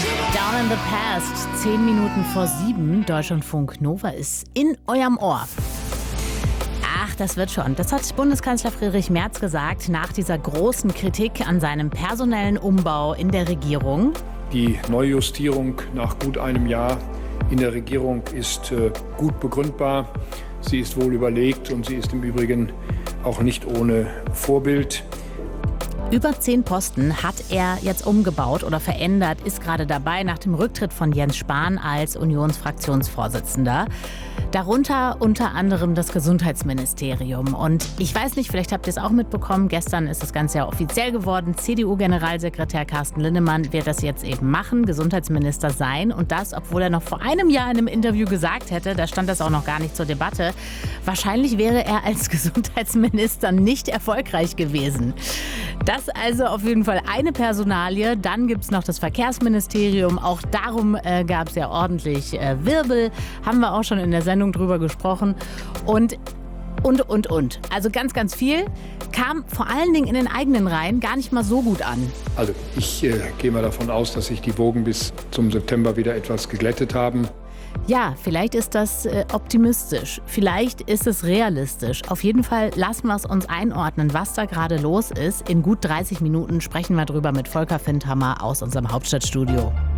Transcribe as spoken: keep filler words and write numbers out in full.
Down in the Past, zehn Minuten vor sieben. Deutschlandfunk Nova ist in eurem Ohr. Ach, das wird schon. Das hat Bundeskanzler Friedrich Merz gesagt nach dieser großen Kritik an seinem personellen Umbau in der Regierung. Die Neujustierung nach gut einem Jahr in der Regierung ist äh, gut begründbar. Sie ist wohl überlegt und sie ist im Übrigen auch nicht ohne Vorbild. Über zehn Posten hat er jetzt umgebaut oder verändert, ist gerade dabei nach dem Rücktritt von Jens Spahn als Unionsfraktionsvorsitzender. Darunter unter anderem das Gesundheitsministerium. Und ich weiß nicht, vielleicht habt ihr es auch mitbekommen, gestern ist das Ganze ja offiziell geworden. C D U-Generalsekretär Carsten Linnemann wird das jetzt eben machen, Gesundheitsminister sein. Und das, obwohl er noch vor einem Jahr in einem Interview gesagt hätte, da stand das auch noch gar nicht zur Debatte, wahrscheinlich wäre er als Gesundheitsminister nicht erfolgreich gewesen. Das also auf jeden Fall eine Personalie. Dann gibt es noch das Verkehrsministerium. Auch darum äh, gab es ja ordentlich äh, Wirbel. Haben wir auch schon in der Sendung drüber gesprochen. Und, und, und, und. Also ganz, ganz viel. Kam vor allen Dingen in den eigenen Reihen gar nicht mal so gut an. Also ich äh, gehe mal davon aus, dass sich die Wogen bis zum September wieder etwas geglättet haben. Ja, vielleicht ist das äh, optimistisch, vielleicht ist es realistisch. Auf jeden Fall lassen wir es uns einordnen, was da gerade los ist. In gut dreißig Minuten sprechen wir drüber mit Volker Findhammer aus unserem Hauptstadtstudio.